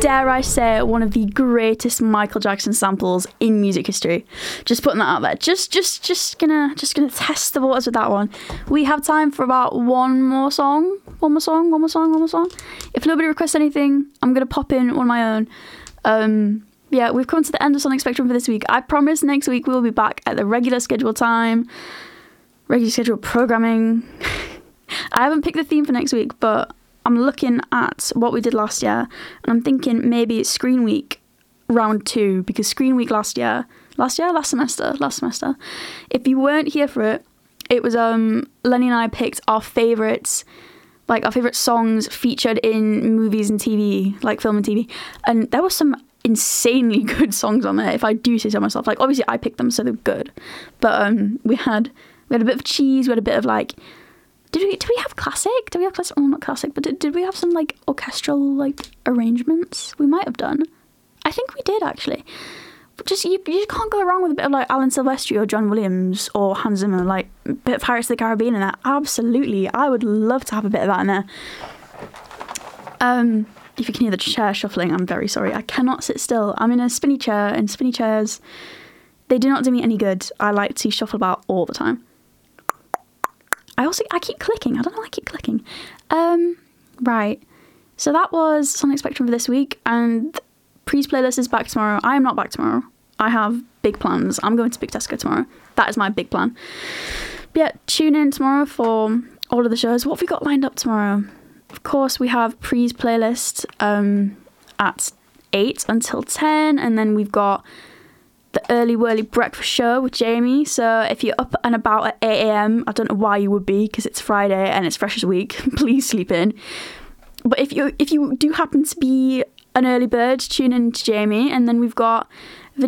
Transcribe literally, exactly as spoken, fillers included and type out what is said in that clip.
dare I say, one of the greatest Michael Jackson samples in music history. Just putting that out there. Just, just, just gonna, just gonna test the waters with that one. We have time for about one more song, one more song, one more song, one more song. If nobody requests anything, I'm gonna pop in one of my own. Um, yeah, we've come to the end of Sonic Spectrum for this week. I promise next week we'll be back at the regular scheduled time, regular scheduled programming. I haven't picked the theme for next week, but I'm looking at what we did last year, and I'm thinking maybe it's Screen Week round two, because Screen Week last year, last year, last semester, last semester, if you weren't here for it, it was um Lenny and I picked our favourites, like our favourite songs featured in movies and T V, like film and T V, and there were some insanely good songs on there, if I do say so myself. Like, obviously I picked them, so they're good, but um we had we had a bit of cheese, we had a bit of like, Did we did we have classic? Did we have classic? Oh, not classic, but did, did we have some like orchestral like arrangements? We might have done. I think we did actually. But just you, you can't go wrong with a bit of like Alan Silvestri or John Williams or Hans Zimmer, like a bit of Pirates of the Caribbean in there. Absolutely, I would love to have a bit of that in there. Um, if you can hear the chair shuffling, I'm very sorry. I cannot sit still. I'm in a spinny chair, and spinny chairs, they do not do me any good. I like to shuffle about all the time. I also, I keep clicking. I don't know why I keep clicking. Um, right. So that was Sonic Spectrum for this week, and Pre's playlist is back tomorrow. I am not back tomorrow. I have big plans. I'm going to Big Tesco tomorrow. That is my big plan. But yeah, tune in tomorrow for all of the shows. What have we got lined up tomorrow? Of course, we have Pre's playlist um, at eight until ten, and then we've got the early whirly breakfast show with Jamie. So if you're up and about at eight a.m, I don't know why you would be, because it's Friday and it's Freshers Week, please sleep in. But if you if you do happen to be an early bird, tune in to Jamie. And then we've got